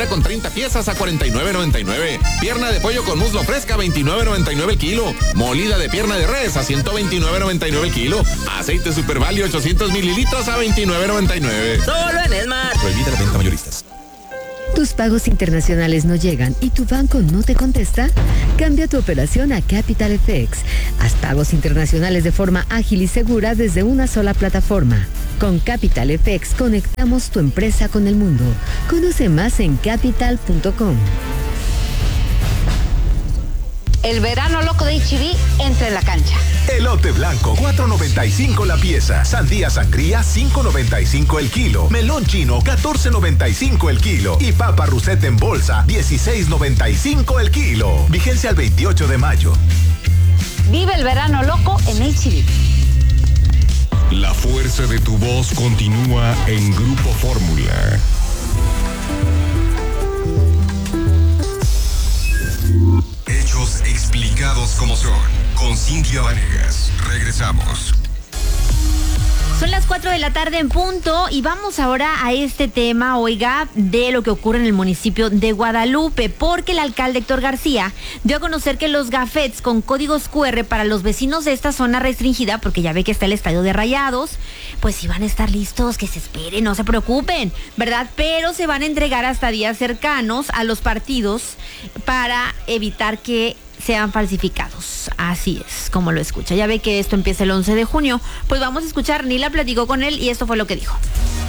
Libra con 30 piezas a $49.99. Pierna de pollo con muslo fresca a $29.99 el kilo. Molida de pierna de res a $129.99 el kilo. Aceite Super Value 800 mililitros a $29.99. Solo en Esmar. Prohibida la venta mayoristas. ¿Tus pagos internacionales no llegan y tu banco no te contesta? Cambia tu operación a Capital FX. Haz pagos internacionales de forma ágil y segura desde una sola plataforma. Con Capital FX conectamos tu empresa con el mundo. Conoce más en capital.com. El verano loco de H-E-B entra en la cancha. Elote blanco, $4.95 la pieza. Sandía sangría, $5.95 el kilo. Melón chino, $14.95 el kilo. Y papa Russet en bolsa, $16.95 el kilo. Vigencia al 28 de mayo. Vive el verano loco en H-E-B. La fuerza de tu voz continúa en Grupo Fórmula. Hechos explicados como son. Con Cintia Vanegas. Regresamos. Son las 4 de la tarde en punto y vamos ahora a este tema, oiga, de lo que ocurre en el municipio de Guadalupe, porque el alcalde Héctor García dio a conocer que los gafetes con códigos QR para los vecinos de esta zona restringida, porque ya ve que está el estadio de Rayados, pues sí van a estar listos, que se esperen, no se preocupen, ¿verdad? Pero se van a entregar hasta días cercanos a los partidos para evitar que sean falsificados. Así es, como lo escucha. Ya ve que esto empieza el 11 de junio. Pues vamos a escuchar, Nila platicó con él y esto fue lo que dijo.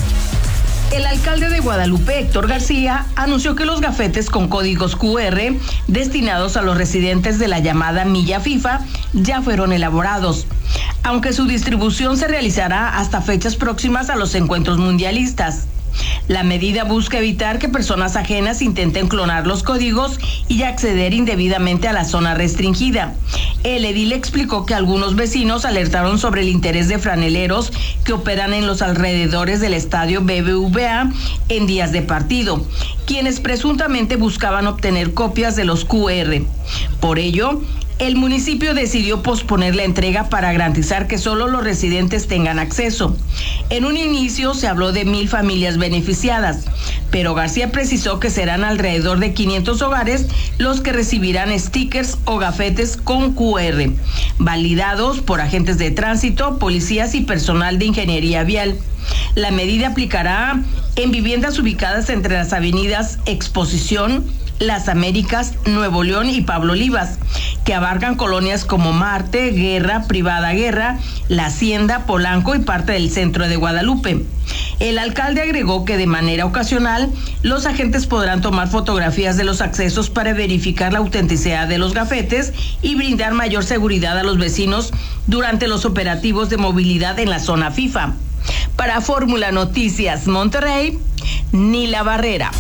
El alcalde de Guadalupe, Héctor García, anunció que los gafetes con códigos QR destinados a los residentes de la llamada Milla FIFA ya fueron elaborados, aunque su distribución se realizará hasta fechas próximas a los encuentros mundialistas. La medida busca evitar que personas ajenas intenten clonar los códigos y acceder indebidamente a la zona restringida. El edil explicó que algunos vecinos alertaron sobre el interés de franeleros que operan en los alrededores del estadio BBVA en días de partido, quienes presuntamente buscaban obtener copias de los QR. Por ello, el municipio decidió posponer la entrega para garantizar que solo los residentes tengan acceso. En un inicio se habló de 1,000 familias beneficiadas, pero García precisó que serán alrededor de 500 hogares los que recibirán stickers o gafetes con QR, validados por agentes de tránsito, policías y personal de ingeniería vial. La medida aplicará en viviendas ubicadas entre las avenidas Exposición, Las Américas, Nuevo León y Pablo Olivas, que abarcan colonias como Marte, Guerra, Privada Guerra, La Hacienda, Polanco y parte del centro de Guadalupe. El alcalde agregó que de manera ocasional los agentes podrán tomar fotografías de los accesos para verificar la autenticidad de los gafetes y brindar mayor seguridad a los vecinos durante los operativos de movilidad en la zona FIFA. Para Fórmula Noticias Monterrey, Nila Barrera.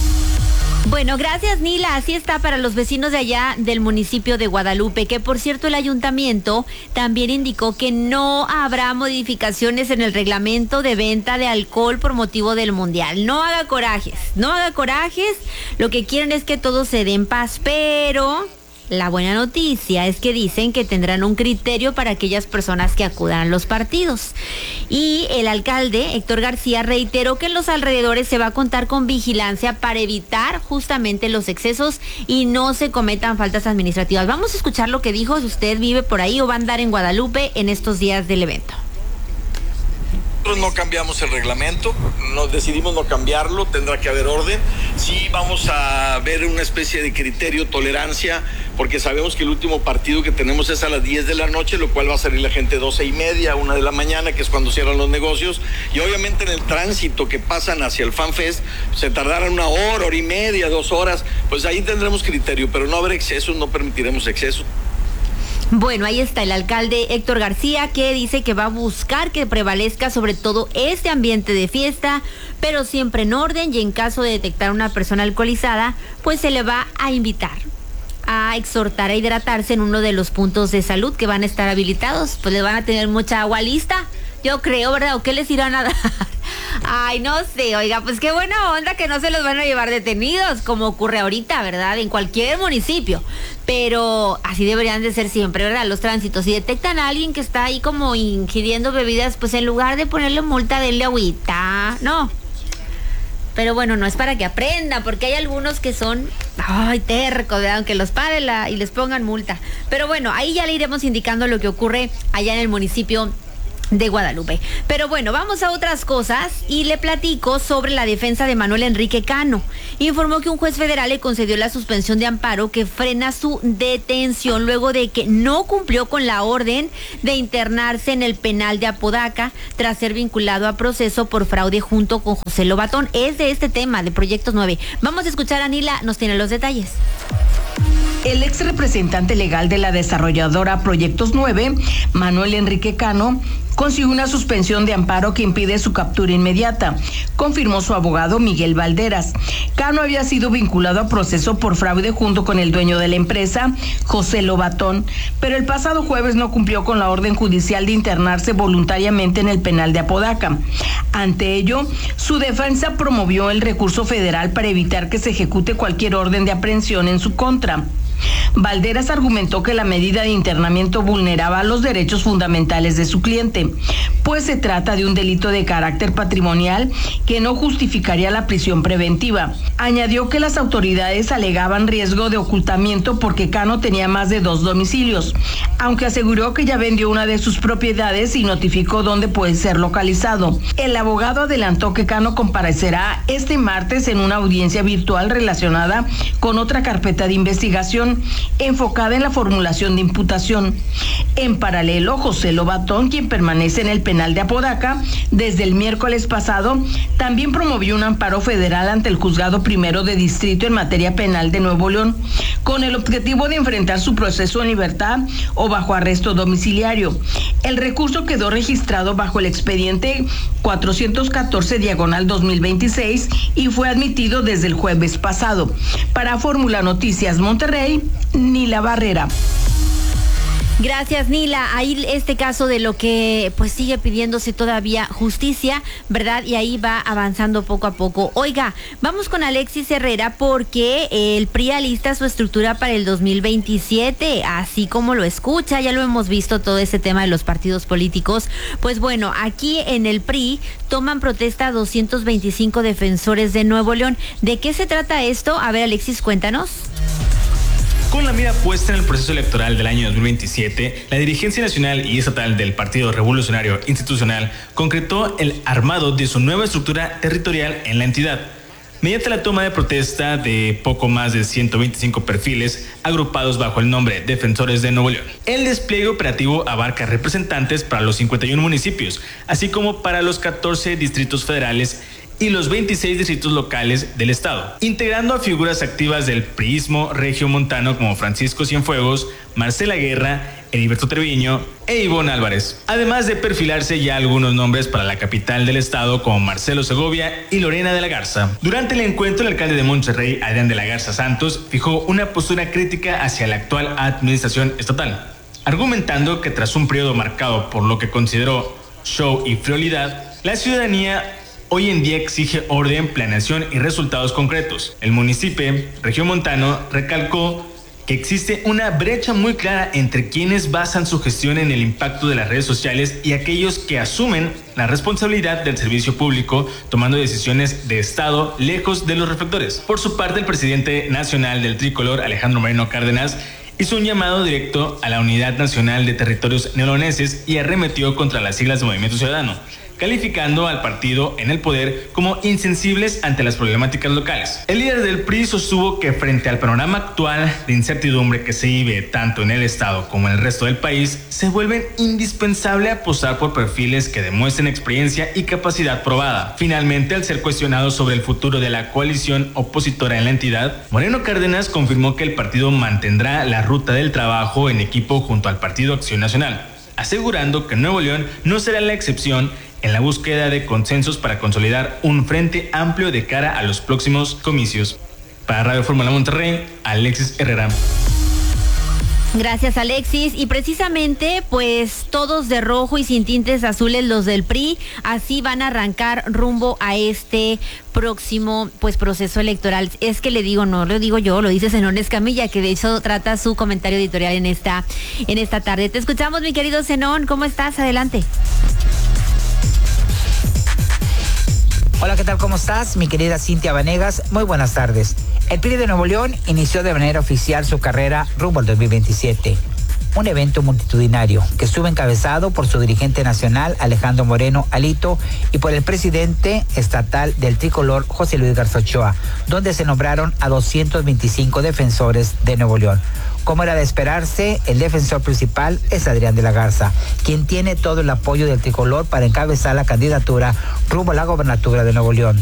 Bueno, gracias, Nila. Así está para los vecinos de allá del municipio de Guadalupe, que por cierto el ayuntamiento también indicó que no habrá modificaciones en el reglamento de venta de alcohol por motivo del mundial. No haga corajes, no haga corajes. Lo que quieren es que todo se dé en paz, pero la buena noticia es que dicen que tendrán un criterio para aquellas personas que acudan a los partidos. Y el alcalde, Héctor García, reiteró que en los alrededores se va a contar con vigilancia para evitar justamente los excesos y no se cometan faltas administrativas. Vamos a escuchar lo que dijo, si usted vive por ahí o va a andar en Guadalupe en estos días del evento. Nosotros no cambiamos el reglamento, decidimos no cambiarlo, tendrá que haber orden. Sí vamos a ver una especie de criterio, tolerancia, porque sabemos que el último partido que tenemos es a las 10 de la noche, lo cual va a salir la gente 12:30, 1 de la mañana, que es cuando cierran los negocios. Y obviamente en el tránsito que pasan hacia el FanFest, se tardarán 1 hora, 1:30, 2 horas, pues ahí tendremos criterio, pero no habrá excesos, no permitiremos excesos. Bueno, ahí está el alcalde Héctor García, que dice que va a buscar que prevalezca sobre todo este ambiente de fiesta, pero siempre en orden, y en caso de detectar a una persona alcoholizada, pues se le va a invitar a exhortar a hidratarse en uno de los puntos de salud que van a estar habilitados. Pues le van a tener mucha agua lista, yo creo, ¿verdad? ¿O qué les irán a dar? Ay, no sé, oiga, pues qué buena onda que no se los van a llevar detenidos, como ocurre ahorita, ¿verdad? En cualquier municipio. Pero así deberían de ser siempre, ¿verdad? Los tránsitos. Si detectan a alguien que está ahí como ingiriendo bebidas, pues en lugar de ponerle multa, denle agüita. No. Pero bueno, no es para que aprendan, porque hay algunos que son tercos, ¿verdad? Aunque los paren y les pongan multa. Pero bueno, ahí ya le iremos indicando lo que ocurre allá en el municipio de Guadalupe. Pero bueno, vamos a otras cosas y le platico sobre la defensa de Manuel Enrique Cano. Informó que un juez federal le concedió la suspensión de amparo que frena su detención luego de que no cumplió con la orden de internarse en el penal de Apodaca tras ser vinculado a proceso por fraude junto con José Lobatón. Es de este tema de Proyectos 9. Vamos a escuchar a Nila, nos tiene los detalles. El ex representante legal de la desarrolladora Proyectos 9, Manuel Enrique Cano, consiguió una suspensión de amparo que impide su captura inmediata, confirmó su abogado Miguel Valderas. Cano había sido vinculado a proceso por fraude junto con el dueño de la empresa, José Lobatón, pero el pasado jueves no cumplió con la orden judicial de internarse voluntariamente en el penal de Apodaca. Ante ello, su defensa promovió el recurso federal para evitar que se ejecute cualquier orden de aprehensión en su contra. Valderas argumentó que la medida de internamiento vulneraba los derechos fundamentales de su cliente, pues se trata de un delito de carácter patrimonial que no justificaría la prisión preventiva. Añadió que las autoridades alegaban riesgo de ocultamiento porque Cano tenía más de 2 domicilios, aunque aseguró que ya vendió una de sus propiedades y notificó dónde puede ser localizado. El abogado adelantó que Cano comparecerá este martes en una audiencia virtual relacionada con otra carpeta de investigación enfocada en la formulación de imputación. En paralelo, José Lobatón, quien permanece en el penal de Apodaca desde el miércoles pasado, también promovió un amparo federal ante el Juzgado Primero de Distrito en materia penal de Nuevo León, con el objetivo de enfrentar su proceso en libertad o bajo arresto domiciliario. El recurso quedó registrado bajo el expediente 414/2026 y fue admitido desde el jueves pasado. Para Fórmula Noticias Monterrey, Nila Barrera. Gracias, Nila. Ahí este caso de lo que pues sigue pidiéndose todavía justicia, ¿verdad? Y ahí va avanzando poco a poco. Oiga, vamos con Alexis Herrera porque el PRI alista su estructura para el 2027, así como lo escucha, ya lo hemos visto todo este tema de los partidos políticos. Pues bueno, aquí en el PRI toman protesta 225 defensores de Nuevo León. ¿De qué se trata esto? A ver, Alexis, cuéntanos. Con la mira puesta en el proceso electoral del año 2027, la dirigencia nacional y estatal del Partido Revolucionario Institucional concretó el armado de su nueva estructura territorial en la entidad, mediante la toma de protesta de poco más de 125 perfiles agrupados bajo el nombre Defensores de Nuevo León. El despliegue operativo abarca representantes para los 51 municipios, así como para los 14 distritos federales y los 26 distritos locales del estado, integrando a figuras activas del priismo regiomontano como Francisco Cienfuegos, Marcela Guerra, Heriberto Treviño e Ivonne Álvarez, además de perfilarse ya algunos nombres para la capital del estado como Marcelo Segovia y Lorena de la Garza. Durante el encuentro, el alcalde de Monterrey, Adrián de la Garza Santos, fijó una postura crítica hacia la actual administración estatal, argumentando que tras un periodo marcado por lo que consideró show y frivolidad, la ciudadanía hoy en día exige orden, planeación y resultados concretos. El municipio regiomontano recalcó que existe una brecha muy clara entre quienes basan su gestión en el impacto de las redes sociales y aquellos que asumen la responsabilidad del servicio público, tomando decisiones de Estado lejos de los reflectores. Por su parte, el presidente nacional del Tricolor, Alejandro Moreno Cárdenas, hizo un llamado directo a la Unidad Nacional de Territorios Neoloneses y arremetió contra las siglas de Movimiento Ciudadano, calificando al partido en el poder como insensibles ante las problemáticas locales. El líder del PRI sostuvo que frente al panorama actual de incertidumbre que se vive tanto en el estado como en el resto del país, se vuelve indispensable apostar por perfiles que demuestren experiencia y capacidad probada. Finalmente, al ser cuestionado sobre el futuro de la coalición opositora en la entidad, Moreno Cárdenas confirmó que el partido mantendrá la ruta del trabajo en equipo junto al Partido Acción Nacional, asegurando que Nuevo León no será la excepción en la búsqueda de consensos para consolidar un frente amplio de cara a los próximos comicios. Para Radio Fórmula Monterrey, Alexis Herrera. Gracias, Alexis. Y precisamente, pues todos de rojo y sin tintes azules los del PRI, así van a arrancar rumbo a este próximo pues proceso electoral. Es que le digo, no lo digo yo, lo dice Zenón Escamilla, que de hecho trata su comentario editorial en esta tarde. Te escuchamos, mi querido Zenón, ¿cómo estás? Adelante. Hola, ¿qué tal? ¿Cómo estás? Mi querida Cintia Vanegas, muy buenas tardes. El PRI de Nuevo León inició de manera oficial su carrera rumbo al 2027. Un evento multitudinario que estuvo encabezado por su dirigente nacional, Alejandro Moreno Alito, y por el presidente estatal del tricolor, José Luis Garza Ochoa, donde se nombraron a 225 defensores de Nuevo León. Como era de esperarse, el defensor principal es Adrián de la Garza, quien tiene todo el apoyo del tricolor para encabezar la candidatura rumbo a la gobernatura de Nuevo León.